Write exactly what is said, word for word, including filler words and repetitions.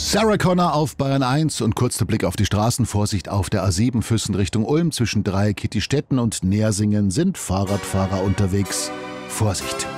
Sarah Connor auf Bayern eins und kurz der Blick auf die Straßen. Vorsicht auf der A sieben Füssen Richtung Ulm. Zwischen Dreieck, Kittistetten und Nersingen sind Fahrradfahrer unterwegs. Vorsicht!